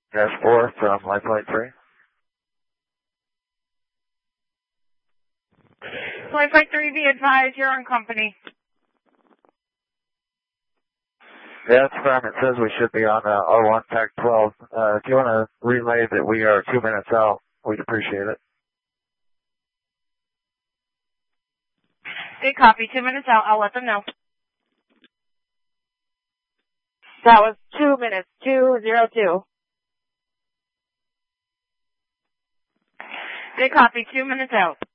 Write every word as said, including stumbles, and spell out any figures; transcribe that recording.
That's four from Lifeline three. Lifeline three, be advised, you're on company. Yeah, that's firm. It says we should be on uh, oh one T A C twelve. Uh, if you want to relay that we are two minutes out, we'd appreciate it. Good copy. Two minutes out. I'll let them know. That was two minutes. Two zero two. Good copy. Two minutes out.